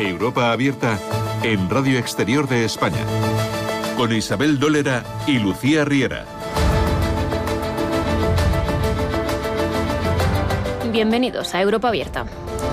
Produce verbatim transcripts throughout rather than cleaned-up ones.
Europa Abierta en Radio Exterior de España, con Isabel Dólera y Lucía Riera. Bienvenidos a Europa Abierta.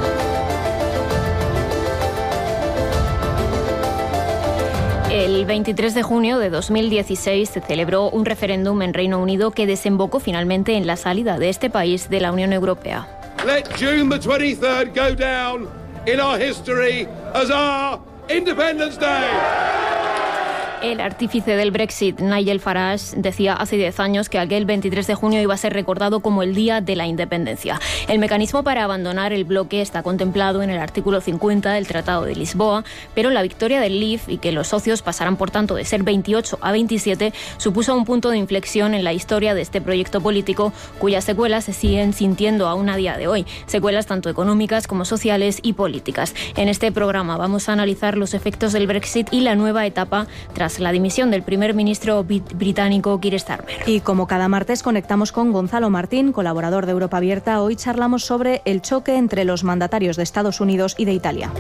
El veintitrés de junio de dos mil dieciséis se celebró un referéndum en Reino Unido que desembocó finalmente en la salida de este país de la Unión Europea. Let June the twenty-third go down in our history as our Independence Day. El artífice del Brexit, Nigel Farage, decía hace diez años que aquel veintitrés de junio iba a ser recordado como el Día de la Independencia. El mecanismo para abandonar el bloque está contemplado en el artículo cincuenta del Tratado de Lisboa, pero la victoria del Leave y que los socios pasaran por tanto de ser veintiocho a veintisiete supuso un punto de inflexión en la historia de este proyecto político, cuyas secuelas se siguen sintiendo aún a día de hoy, secuelas tanto económicas como sociales y políticas. En este programa vamos a analizar los efectos del Brexit y la nueva etapa tras la dimisión del primer ministro británico Keir Starmer. Y como cada martes conectamos con Gonzalo Martín, colaborador de Europa Abierta. Hoy charlamos sobre el choque entre los mandatarios de Estados Unidos y de Italia.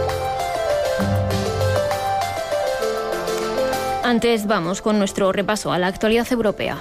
Antes vamos con nuestro repaso a la actualidad europea.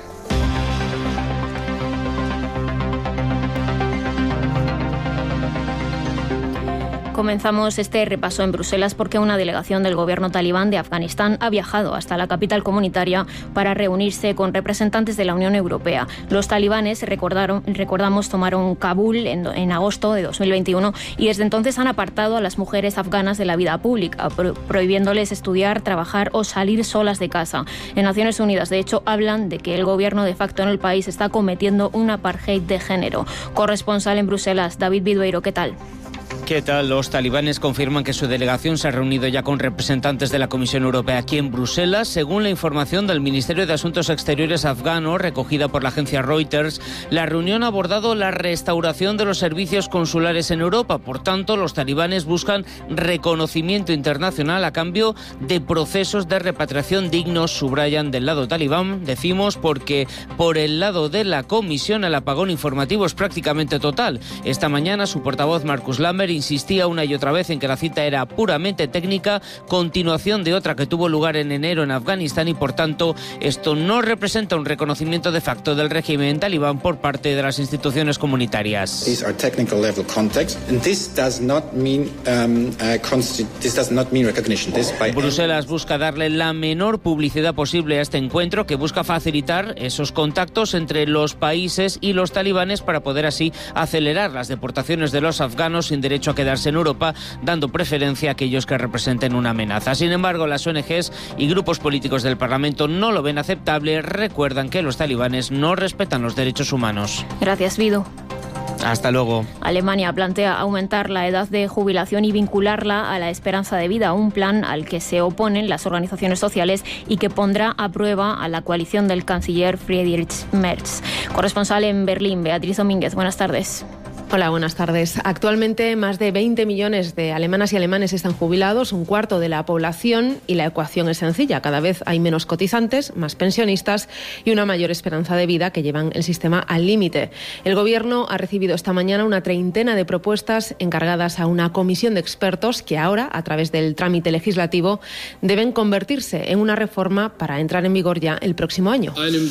Comenzamos este repaso en Bruselas porque una delegación del gobierno talibán de Afganistán ha viajado hasta la capital comunitaria para reunirse con representantes de la Unión Europea. Los talibanes, recordaron, recordamos, tomaron Kabul en, en agosto de dos mil veintiuno y desde entonces han apartado a las mujeres afganas de la vida pública, pro, prohibiéndoles estudiar, trabajar o salir solas de casa. En Naciones Unidas, de hecho, hablan de que el gobierno de facto en el país está cometiendo un apartheid de género. Corresponsal en Bruselas, David Bidueiro, ¿qué tal? ¿Qué tal? Los talibanes confirman que su delegación se ha reunido ya con representantes de la Comisión Europea aquí en Bruselas. Según la información del Ministerio de Asuntos Exteriores afgano, recogida por la agencia Reuters, la reunión ha abordado la restauración de los servicios consulares en Europa. Por tanto, los talibanes buscan reconocimiento internacional a cambio de procesos de repatriación dignos, subrayan del lado talibán. Decimos porque por el lado de la Comisión el apagón informativo es prácticamente total. Esta mañana su portavoz Marcus Lambert insistía una y otra vez en que la cita era puramente técnica, continuación de otra que tuvo lugar en enero en Afganistán y por tanto esto no representa un reconocimiento de facto del régimen talibán por parte de las instituciones comunitarias. These are technical level contacts and this does not mean um, uh, consti- this does not mean recognition. This by Bruselas busca darle la menor publicidad posible a este encuentro que busca facilitar esos contactos entre los países y los talibanes para poder así acelerar las deportaciones de los afganos sin derecho a quedarse en Europa, dando preferencia a aquellos que representen una amenaza. Sin embargo, las O N Ges y grupos políticos del Parlamento no lo ven aceptable. Recuerdan que los talibanes no respetan los derechos humanos. Gracias, Vidu. Hasta luego. Alemania plantea aumentar la edad de jubilación y vincularla a la esperanza de vida, un plan al que se oponen las organizaciones sociales y que pondrá a prueba a la coalición del canciller Friedrich Merz. Corresponsal en Berlín, Beatriz Domínguez, buenas tardes. Hola, buenas tardes. Actualmente más de veinte millones de alemanas y alemanes están jubilados, un cuarto de la población, y la ecuación es sencilla. Cada vez hay menos cotizantes, más pensionistas y una mayor esperanza de vida que llevan el sistema al límite. El Gobierno ha recibido esta mañana una treintena de propuestas encargadas a una comisión de expertos que ahora, a través del trámite legislativo, deben convertirse en una reforma para entrar en vigor ya el próximo año.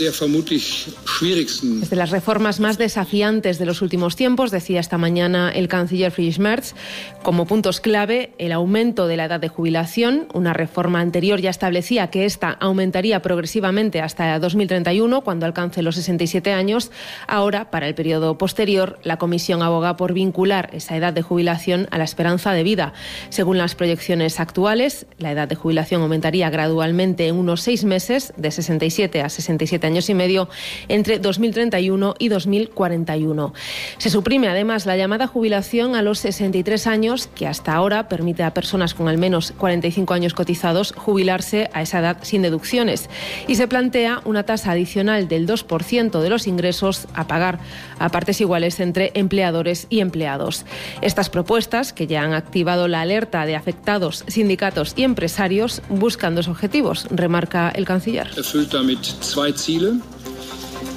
Es de las reformas más desafiantes de los últimos tiempos, decía esta mañana el canciller Friedrich Merz, como puntos clave el aumento de la edad de jubilación. Una reforma anterior ya establecía que esta aumentaría progresivamente hasta dos mil treinta y uno, cuando alcance los sesenta y siete años. Ahora, para el periodo posterior, la Comisión aboga por vincular esa edad de jubilación a la esperanza de vida. Según las proyecciones actuales, la edad de jubilación aumentaría gradualmente en unos seis meses, de sesenta y siete a sesenta y siete años y medio, entre dos mil treinta y uno y dos mil cuarenta y uno. Se suprime además la llamada jubilación a los sesenta y tres años, que hasta ahora permite a personas con al menos cuarenta y cinco años cotizados jubilarse a esa edad sin deducciones. Y se plantea una tasa adicional del dos por ciento de los ingresos a pagar a partes iguales entre empleadores y empleados. Estas propuestas, que ya han activado la alerta de afectados, sindicatos y empresarios, buscan dos objetivos, remarca el canciller.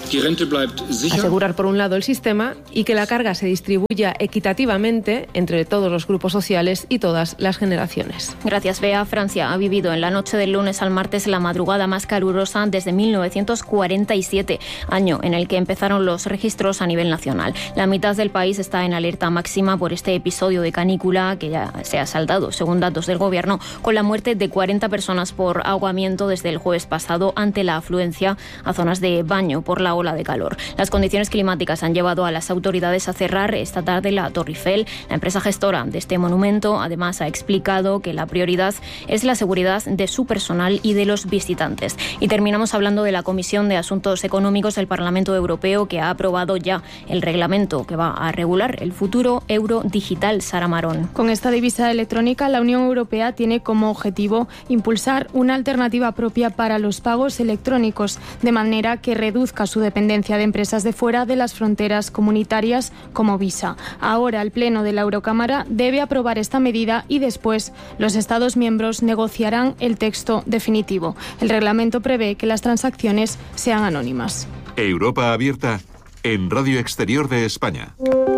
Asegurar, por un lado, el sistema y que la carga se distribuya equitativamente entre todos los grupos sociales y todas las generaciones. Gracias, Bea. Francia ha vivido en la noche del lunes al martes la madrugada más calurosa desde mil novecientos cuarenta y siete, año en el que empezaron los registros a nivel nacional. La mitad del país está en alerta máxima por este episodio de canícula que ya se ha saldado, según datos del Gobierno, con la muerte de cuarenta personas por ahogamiento desde el jueves pasado ante la afluencia a zonas de baño por la ola de calor. Las condiciones climáticas han llevado a las autoridades a cerrar esta tarde la Torre Eiffel. La empresa gestora de este monumento además ha explicado que la prioridad es la seguridad de su personal y de los visitantes. Y terminamos hablando de la Comisión de Asuntos Económicos del Parlamento Europeo, que ha aprobado ya el reglamento que va a regular el futuro euro digital. Sara Marón. Con esta divisa electrónica, la Unión Europea tiene como objetivo impulsar una alternativa propia para los pagos electrónicos, de manera que reduzca su dependencia de empresas de fuera de las fronteras comunitarias como Visa. Ahora el Pleno de la Eurocámara debe aprobar esta medida y después los Estados miembros negociarán el texto definitivo. El reglamento prevé que las transacciones sean anónimas. Europa abierta en Radio Exterior de España.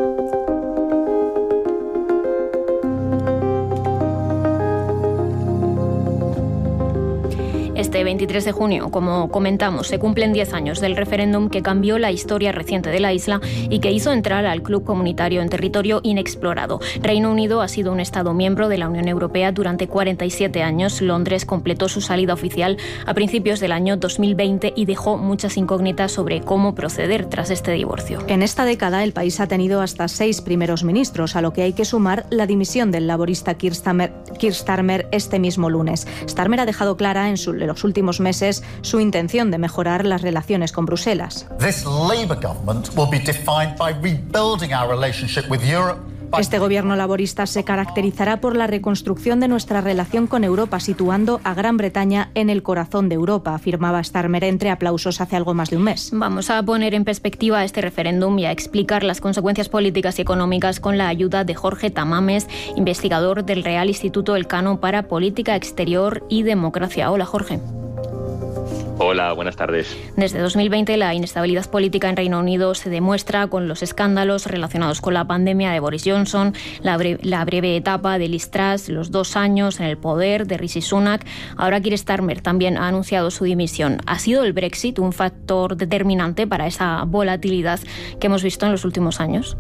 Este veintitrés de junio, como comentamos, se cumplen diez años del referéndum que cambió la historia reciente de la isla y que hizo entrar al club comunitario en territorio inexplorado. Reino Unido ha sido un Estado miembro de la Unión Europea durante cuarenta y siete años. Londres completó su salida oficial a principios del año dos mil veinte y dejó muchas incógnitas sobre cómo proceder tras este divorcio. En esta década, el país ha tenido hasta seis primeros ministros, a lo que hay que sumar la dimisión del laborista Keir Starmer, Keir Starmer este mismo lunes. Starmer ha dejado clara en su los últimos meses su intención de mejorar las relaciones con Bruselas. This Labour government will be defined by rebuilding our relationship with Europe. Este gobierno laborista se caracterizará por la reconstrucción de nuestra relación con Europa, situando a Gran Bretaña en el corazón de Europa, afirmaba Starmer entre aplausos hace algo más de un mes. Vamos a poner en perspectiva este referéndum y a explicar las consecuencias políticas y económicas con la ayuda de Jorge Tamames, investigador del Real Instituto Elcano para Política Exterior y Democracia. Hola, Jorge. Hola, buenas tardes. Desde dos mil veinte, la inestabilidad política en Reino Unido se demuestra con los escándalos relacionados con la pandemia de Boris Johnson, la, bre- la breve etapa de Liz Truss, los dos años en el poder de Rishi Sunak. Ahora Keir Starmer también ha anunciado su dimisión. ¿Ha sido el Brexit un factor determinante para esa volatilidad que hemos visto en los últimos años?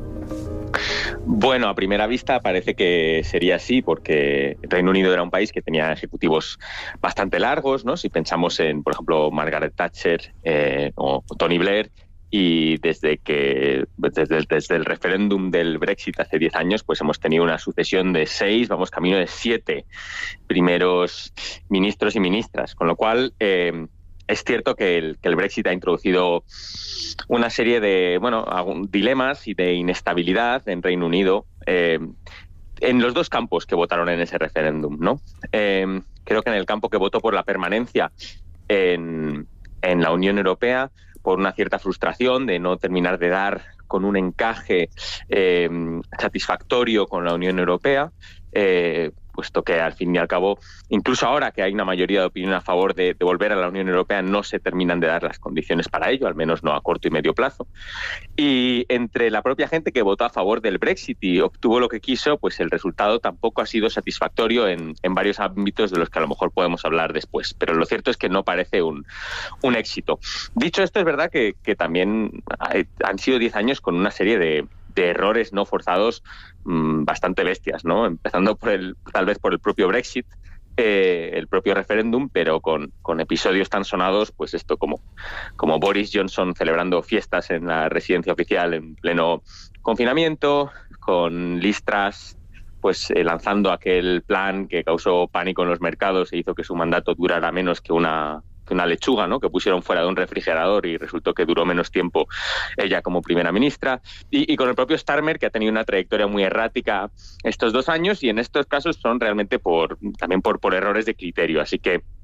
Bueno, a primera vista parece que sería así, porque Reino Unido era un país que tenía ejecutivos bastante largos, ¿no? Si pensamos en, por ejemplo, Margaret Thatcher eh, o Tony Blair, y desde que desde, desde el referéndum del Brexit hace diez años, pues hemos tenido una sucesión de seis, vamos camino de siete primeros ministros y ministras, con lo cual eh, es cierto que el, que el Brexit ha introducido una serie de bueno dilemas y de inestabilidad en Reino Unido eh, en los dos campos que votaron en ese referéndum, ¿no? Eh, creo que en el campo que votó por la permanencia en, en la Unión Europea, por una cierta frustración de no terminar de dar con un encaje eh, satisfactorio con la Unión Europea, eh, puesto que al fin y al cabo, incluso ahora que hay una mayoría de opinión a favor de, de volver a la Unión Europea, no se terminan de dar las condiciones para ello, al menos no a corto y medio plazo. Y entre la propia gente que votó a favor del Brexit y obtuvo lo que quiso, pues el resultado tampoco ha sido satisfactorio en, en varios ámbitos de los que a lo mejor podemos hablar después. Pero lo cierto es que no parece un, un éxito. Dicho esto, es verdad que, que también han sido diez años con una serie de de errores no forzados mmm, bastante bestias, ¿no? Empezando por el, tal vez por el propio Brexit, eh, el propio referéndum, pero con, con episodios tan sonados, pues esto como, como Boris Johnson celebrando fiestas en la residencia oficial en pleno confinamiento, con Liz Truss pues eh, lanzando aquel plan que causó pánico en los mercados e hizo que su mandato durara menos que una que una lechuga, ¿no? Que pusieron fuera de un refrigerador y resultó que duró menos tiempo ella como primera ministra. Y, y con el propio Starmer, que ha tenido una trayectoria muy errática estos dos años, y en estos casos son realmente por también por, por errores de criterio. Así que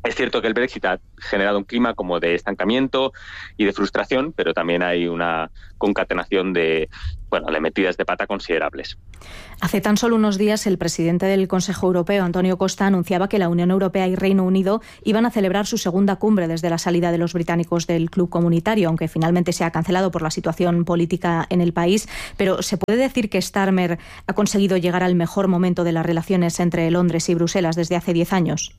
Es cierto que el Brexit ha generado un clima como de estancamiento y de frustración, pero también hay una concatenación de, bueno, de metidas de pata considerables. Hace tan solo unos días el presidente del Consejo Europeo, Antonio Costa, anunciaba que la Unión Europea y Reino Unido iban a celebrar su segunda cumbre desde la salida de los británicos del club comunitario, aunque finalmente se ha cancelado por la situación política en el país. Pero ¿se puede decir que Starmer ha conseguido llegar al mejor momento de las relaciones entre Londres y Bruselas desde hace diez años?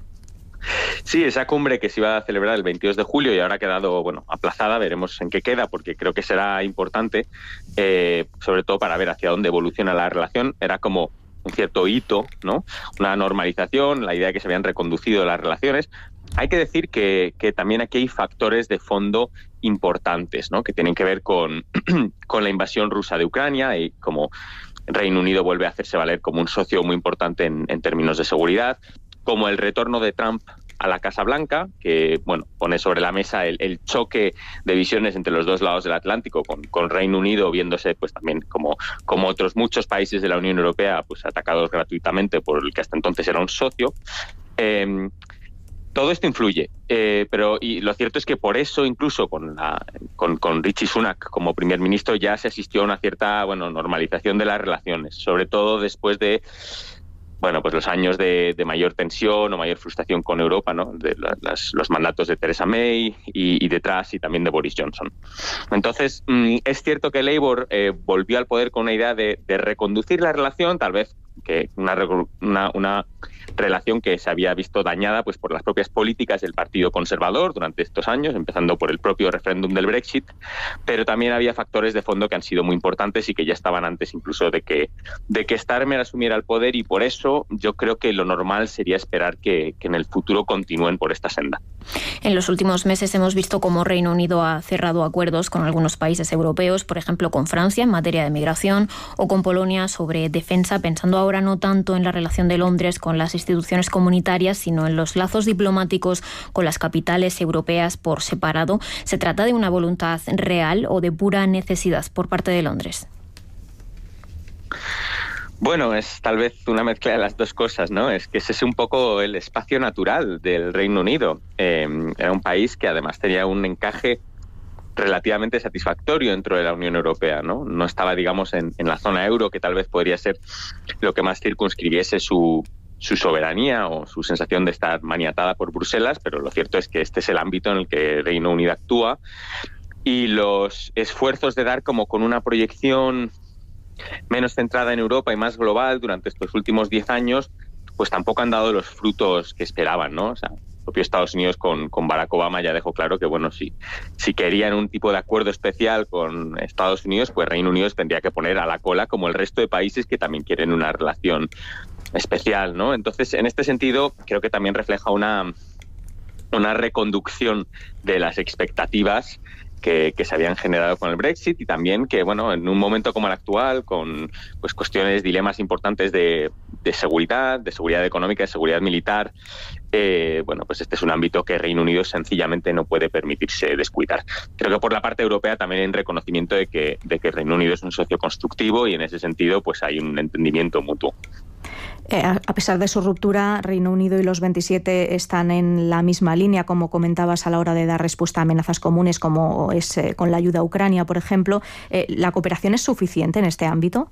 Sí, esa cumbre que se iba a celebrar el veintidós de julio y ahora ha quedado, bueno, aplazada, veremos en qué queda, porque creo que será importante, eh, sobre todo para ver hacia dónde evoluciona la relación. Era como un cierto hito, ¿no? Una normalización, la idea de que se habían reconducido las relaciones. Hay que decir que, que también aquí hay factores de fondo importantes, ¿no? Que tienen que ver con, con la invasión rusa de Ucrania y como Reino Unido vuelve a hacerse valer como un socio muy importante en, en términos de seguridad, como el retorno de Trump a la Casa Blanca, que bueno, pone sobre la mesa el, el choque de visiones entre los dos lados del Atlántico, con, con Reino Unido viéndose pues también como, como otros muchos países de la Unión Europea pues atacados gratuitamente por el que hasta entonces era un socio. Eh, todo esto influye, eh, pero y lo cierto es que por eso incluso con, la, con, con Rishi Sunak como primer ministro ya se asistió a una cierta bueno, normalización de las relaciones, sobre todo después de bueno, pues los años de, de mayor tensión o mayor frustración con Europa, ¿no? De las, los mandatos de Theresa May y, y detrás y también de Boris Johnson. Entonces, mmm, es cierto que Labour eh, volvió al poder con una idea de, de reconducir la relación, tal vez que una, una, una relación que se había visto dañada pues por las propias políticas del Partido Conservador durante estos años, empezando por el propio referéndum del Brexit, pero también había factores de fondo que han sido muy importantes y que ya estaban antes incluso de que, de que Starmer asumiera el poder, y por eso yo creo que lo normal sería esperar que, que en el futuro continúen por esta senda. En los últimos meses hemos visto cómo Reino Unido ha cerrado acuerdos con algunos países europeos, por ejemplo con Francia en materia de migración o con Polonia sobre defensa, pensando ahora no tanto en la relación de Londres con las instituciones comunitarias, sino en los lazos diplomáticos con las capitales europeas por separado. ¿Se trata de una voluntad real o de pura necesidad por parte de Londres? Bueno, es tal vez una mezcla de las dos cosas, ¿no? Es que ese es un poco el espacio natural del Reino Unido. Eh, era un país que además tenía un encaje relativamente satisfactorio dentro de la Unión Europea, ¿no? No estaba, digamos, en, en la zona euro, que tal vez podría ser lo que más circunscribiese su, su soberanía o su sensación de estar maniatada por Bruselas, pero lo cierto es que este es el ámbito en el que Reino Unido actúa, y los esfuerzos de dar como con una proyección menos centrada en Europa y más global durante estos últimos diez años, pues tampoco han dado los frutos que esperaban, ¿no? O sea, el propio Estados Unidos con, con Barack Obama ya dejó claro que, bueno, si, si querían un tipo de acuerdo especial con Estados Unidos, pues Reino Unido tendría que poner a la cola como el resto de países que también quieren una relación especial, ¿no? Entonces, en este sentido, creo que también refleja una, una reconducción de las expectativas Que, que se habían generado con el Brexit, y también que, bueno, en un momento como el actual, con pues cuestiones, dilemas importantes de, de seguridad, de seguridad económica, de seguridad militar, eh, bueno, pues este es un ámbito que Reino Unido sencillamente no puede permitirse descuidar. Creo que por la parte europea también hay un reconocimiento de que, de que Reino Unido es un socio constructivo, y en ese sentido pues hay un entendimiento mutuo. Eh, a pesar de su ruptura, Reino Unido y los veintisiete están en la misma línea, como comentabas, a la hora de dar respuesta a amenazas comunes, como es eh, con la ayuda a Ucrania, por ejemplo. Eh, ¿La cooperación es suficiente en este ámbito?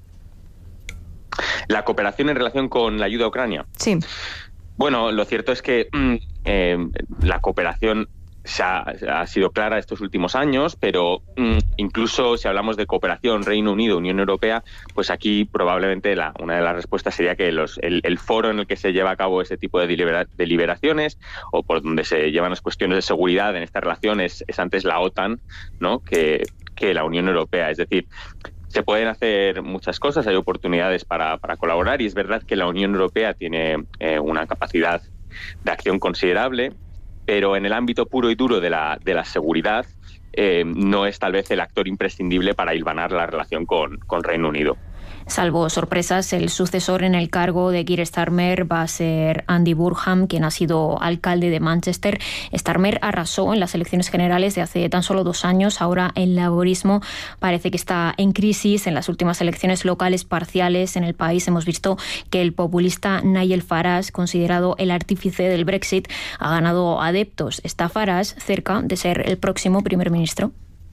¿La cooperación en relación con la ayuda a Ucrania? Sí. Bueno, lo cierto es que eh, la cooperación se ha, ha sido clara estos últimos años, pero mm, incluso si hablamos de cooperación Reino Unido, Unión Europea, pues aquí probablemente la, una de las respuestas sería que los, el, el foro en el que se lleva a cabo ese tipo de delibera, deliberaciones, o por donde se llevan las cuestiones de seguridad en esta relación, es, es antes la OTAN, ¿no? que, que la Unión Europea. Es decir, se pueden hacer muchas cosas, hay oportunidades para, para colaborar, y es verdad que la Unión Europea tiene eh, una capacidad de acción considerable, pero en el ámbito puro y duro de la, de la seguridad eh, no es tal vez el actor imprescindible para hilvanar la relación con, con Reino Unido. Salvo sorpresas, el sucesor en el cargo de Keir Starmer va a ser Andy Burnham, quien ha sido alcalde de Manchester. Starmer arrasó en las elecciones generales de hace tan solo dos años. Ahora el laborismo parece que está en crisis. En las últimas elecciones locales parciales en el país hemos visto que el populista Nigel Farage, considerado el artífice del Brexit, ha ganado adeptos. ¿Está Farage cerca de ser el próximo primer ministro?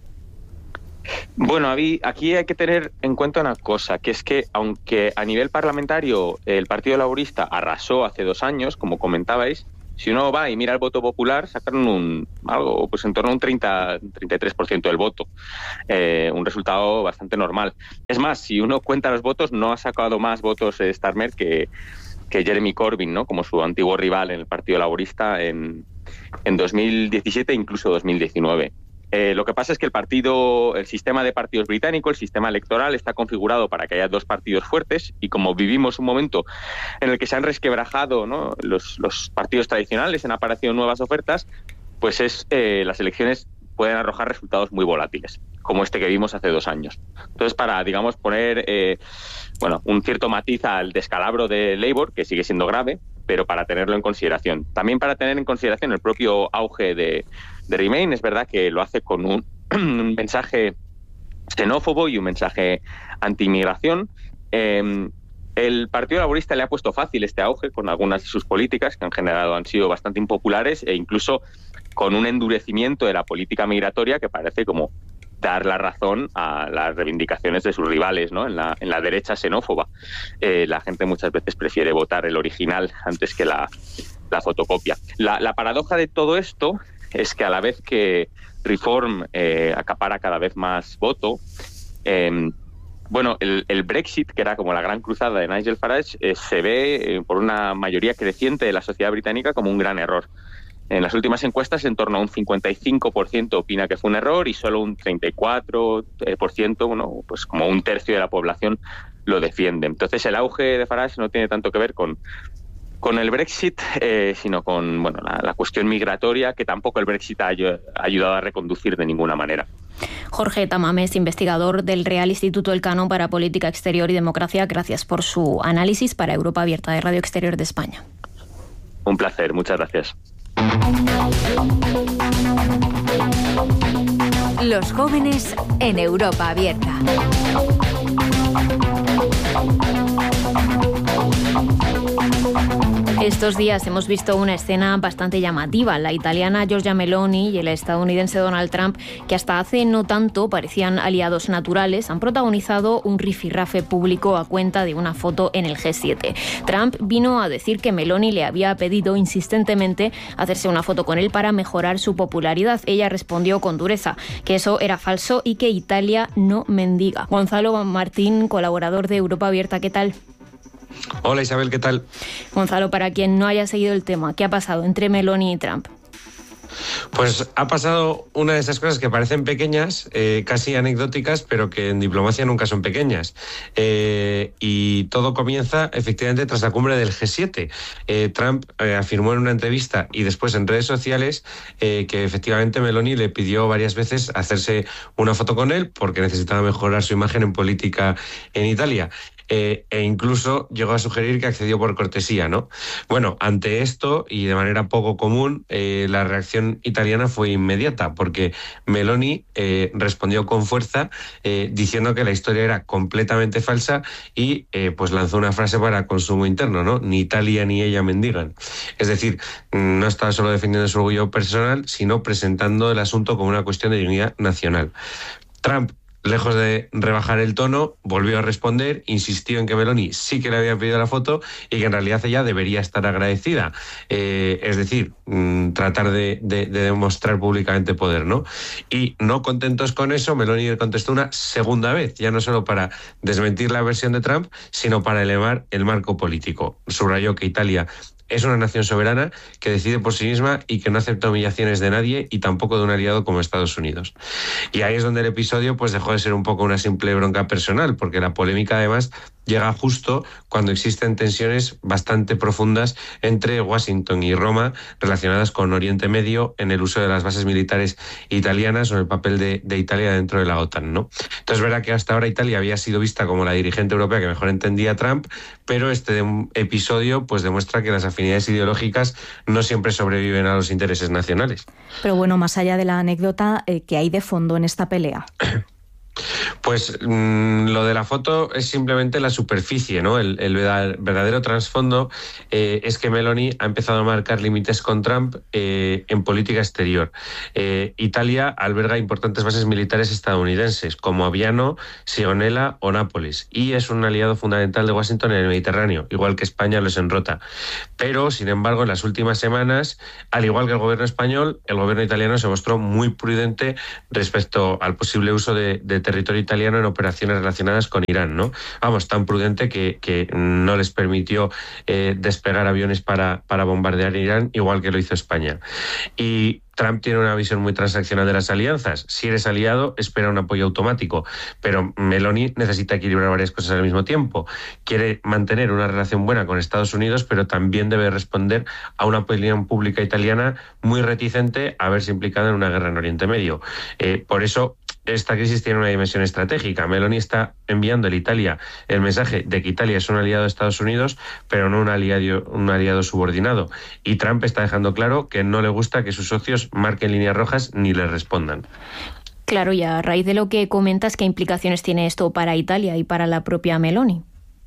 Bueno, aquí hay que tener en cuenta una cosa, que es que aunque a nivel parlamentario el Partido Laborista arrasó hace dos años, como comentabais, si uno va y mira el voto popular, sacaron un algo pues en torno a un treinta, treinta y tres por ciento del voto, eh, un resultado bastante normal. Es más, si uno cuenta los votos, no ha sacado más votos eh, Starmer que, que Jeremy Corbyn, ¿no? Como su antiguo rival en el Partido Laborista en, en dos mil diecisiete e incluso dos mil diecinueve. Eh, lo que pasa es que el partido, el sistema de partidos británico, el sistema electoral, está configurado para que haya dos partidos fuertes, y como vivimos un momento en el que se han resquebrajado, ¿no?, los, los partidos tradicionales, han aparecido nuevas ofertas, pues es eh, las elecciones pueden arrojar resultados muy volátiles, como este que vimos hace dos años. Entonces, para, digamos, poner eh, bueno, un cierto matiz al descalabro de Labour, que sigue siendo grave, pero para tenerlo en consideración. También para tener en consideración el propio auge de, de Remain. Es verdad que lo hace con un, un mensaje xenófobo y un mensaje anti-inmigración. Eh, el Partido Laborista le ha puesto fácil este auge con algunas de sus políticas, que en general han sido bastante impopulares, e incluso con un endurecimiento de la política migratoria que parece como dar la razón a las reivindicaciones de sus rivales, ¿no?, en la, en la derecha xenófoba. Eh, la gente muchas veces prefiere votar el original antes que la, la fotocopia. La, la paradoja de todo esto es que a la vez que Reform eh, acapara cada vez más voto, eh, bueno, el, el Brexit, que era como la gran cruzada de Nigel Farage, eh, se ve eh, por una mayoría creciente de la sociedad británica como un gran error. En las últimas encuestas, en torno a un cincuenta y cinco por ciento opina que fue un error y solo un treinta y cuatro por ciento, bueno, pues como un tercio de la población, lo defiende. Entonces, el auge de Farage no tiene tanto que ver con, con el Brexit, eh, sino con bueno, la, la cuestión migratoria, que tampoco el Brexit ha, ha ayudado a reconducir de ninguna manera. Jorge Tamames, investigador del Real Instituto Elcano para Política Exterior y Democracia, gracias por su análisis para Europa Abierta de Radio Exterior de España. Un placer, muchas gracias. Los jóvenes en Europa Abierta. Estos días hemos visto una escena bastante llamativa. La italiana Giorgia Meloni y el estadounidense Donald Trump, que hasta hace no tanto parecían aliados naturales, han protagonizado un rifirrafe público a cuenta de una foto en el G siete. Trump vino a decir que Meloni le había pedido insistentemente hacerse una foto con él para mejorar su popularidad. Ella respondió con dureza que eso era falso y que Italia no mendiga. Gonzalo Martín, colaborador de Europa Abierta, ¿qué tal? Hola Isabel, ¿qué tal? Gonzalo, para quien no haya seguido el tema, ¿qué ha pasado entre Meloni y Trump? Pues ha pasado una de esas cosas que parecen pequeñas, eh, casi anecdóticas, pero que en diplomacia nunca son pequeñas. Eh, y todo comienza efectivamente tras la cumbre del G siete. Eh, Trump eh, afirmó en una entrevista y después en redes sociales eh, que efectivamente Meloni le pidió varias veces hacerse una foto con él porque necesitaba mejorar su imagen en política en Italia. Eh, e incluso llegó a sugerir que accedió por cortesía, ¿no? Bueno, ante esto, y de manera poco común, eh, la reacción italiana fue inmediata, porque Meloni eh, respondió con fuerza eh, diciendo que la historia era completamente falsa y eh, pues lanzó una frase para consumo interno, ¿no? Ni Italia ni ella mendigan. Es decir, no estaba solo defendiendo su orgullo personal, sino presentando el asunto como una cuestión de dignidad nacional. Trump, lejos de rebajar el tono, volvió a responder, insistió en que Meloni sí que le había pedido la foto y que en realidad ella debería estar agradecida. Eh, es decir, mmm, tratar de, de, de demostrar públicamente poder, ¿no? Y no contentos con eso, Meloni le contestó una segunda vez, ya no solo para desmentir la versión de Trump, sino para elevar el marco político. Subrayó que Italia es una nación soberana que decide por sí misma y que no acepta humillaciones de nadie y tampoco de un aliado como Estados Unidos. Y ahí es donde el episodio pues dejó de ser un poco una simple bronca personal, porque la polémica además llega justo cuando existen tensiones bastante profundas entre Washington y Roma relacionadas con Oriente Medio, en el uso de las bases militares italianas o en el papel de, de Italia dentro de la OTAN, ¿no? Entonces, verá que hasta ahora Italia había sido vista como la dirigente europea que mejor entendía a Trump, pero este episodio pues demuestra que las afinidades ideológicas no siempre sobreviven a los intereses nacionales. Pero bueno, más allá de la anécdota, eh, ¿qué hay de fondo en esta pelea? Pues mmm, lo de la foto es simplemente la superficie, ¿no? El, el verdadero trasfondo eh, es que Meloni ha empezado a marcar límites con Trump eh, en política exterior. Eh, Italia alberga importantes bases militares estadounidenses, como Aviano, Sigonella o Nápoles, y es un aliado fundamental de Washington en el Mediterráneo, igual que España lo es en Rota. Pero, sin embargo, en las últimas semanas, al igual que el gobierno español, el gobierno italiano se mostró muy prudente respecto al posible uso de, de territorio italiano en operaciones relacionadas con Irán, ¿no? Vamos, tan prudente que, que no les permitió eh, despegar aviones para, para bombardear Irán, igual que lo hizo España. Y Trump tiene una visión muy transaccional de las alianzas. Si eres aliado, espera un apoyo automático. Pero Meloni necesita equilibrar varias cosas al mismo tiempo. Quiere mantener una relación buena con Estados Unidos, pero también debe responder a una opinión pública italiana muy reticente a verse implicada en una guerra en Oriente Medio. Eh, por eso, esta crisis tiene una dimensión estratégica. Meloni está enviando a Italia el mensaje de que Italia es un aliado de Estados Unidos, pero no un aliado, un aliado subordinado. Y Trump está dejando claro que no le gusta que sus socios marquen líneas rojas ni le respondan. Claro, y a raíz de lo que comentas, ¿qué implicaciones tiene esto para Italia y para la propia Meloni?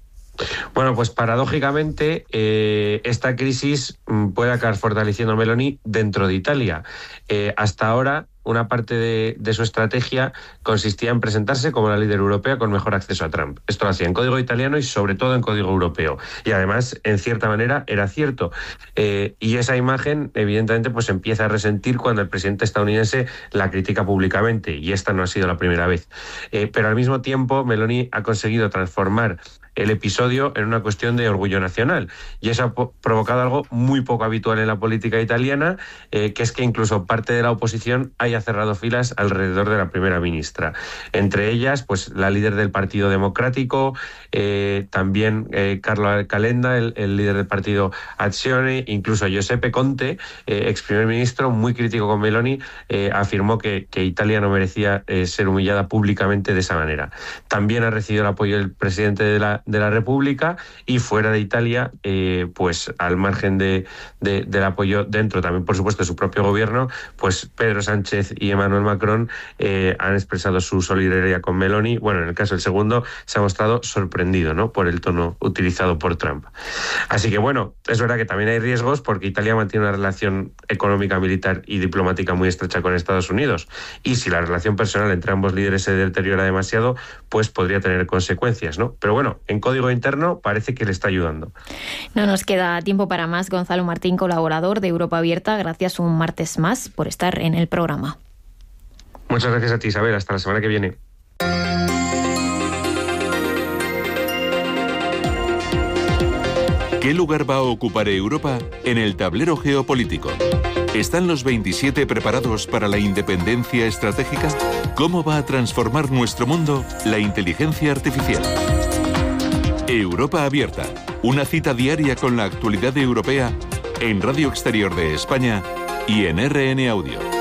Bueno, pues paradójicamente eh, esta crisis puede acabar fortaleciendo a Meloni dentro de Italia. Eh, hasta ahora, una parte de, de su estrategia consistía en presentarse como la líder europea con mejor acceso a Trump. Esto lo hacía en código italiano y sobre todo en código europeo. Y además, en cierta manera, era cierto. Eh, y esa imagen, evidentemente, pues empieza a resentir cuando el presidente estadounidense la critica públicamente. Y esta no ha sido la primera vez. Eh, pero al mismo tiempo, Meloni ha conseguido transformar el episodio en una cuestión de orgullo nacional. Y eso ha provocado algo muy poco habitual en la política italiana, eh, que es que incluso parte de la oposición haya cerrado filas alrededor de la primera ministra. Entre ellas, pues la líder del Partido Democrático, eh, también eh, Carlo Calenda, el, el líder del partido Azione, incluso Giuseppe Conte, eh, ex primer ministro, muy crítico con Meloni, eh, afirmó que, que Italia no merecía eh, ser humillada públicamente de esa manera. También ha recibido el apoyo del presidente de la de la República, y fuera de Italia, eh, pues al margen de, de, del apoyo dentro también, por supuesto, de su propio gobierno, pues Pedro Sánchez y Emmanuel Macron eh, han expresado su solidaridad con Meloni. Bueno, en el caso del segundo, se ha mostrado sorprendido, ¿no?, por el tono utilizado por Trump. Así que bueno, es verdad que también hay riesgos porque Italia mantiene una relación económica, militar y diplomática muy estrecha con Estados Unidos, y si la relación personal entre ambos líderes se deteriora demasiado, pues podría tener consecuencias, ¿no? Pero bueno, en código interno parece que le está ayudando. No nos queda tiempo para más. Gonzalo Martín, colaborador de Europa Abierta, gracias un martes más por estar en el programa. Muchas gracias a ti, Isabel. Hasta la semana que viene. ¿Qué lugar va a ocupar Europa en el tablero geopolítico? ¿Están los veintisiete preparados para la independencia estratégica? ¿Cómo va a transformar nuestro mundo la inteligencia artificial? Europa Abierta, una cita diaria con la actualidad europea en Radio Exterior de España y en R N Audio.